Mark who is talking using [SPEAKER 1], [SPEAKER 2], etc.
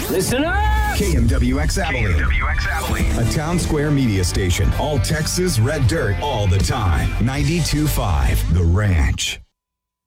[SPEAKER 1] Listen up!
[SPEAKER 2] KMWX Abilene.
[SPEAKER 3] KMWX Abilene.
[SPEAKER 2] A town square media station. All Texas red dirt all the time. 92.5 The Ranch.